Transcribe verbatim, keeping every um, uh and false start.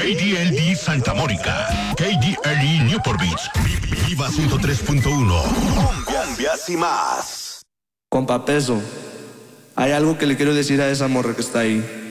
D L D Santa Mónica, K D L E Newport Beach, Viva ciento tres punto uno, cumbias y más. Compa Peso, hay algo que le quiero decir a esa morra que está ahí.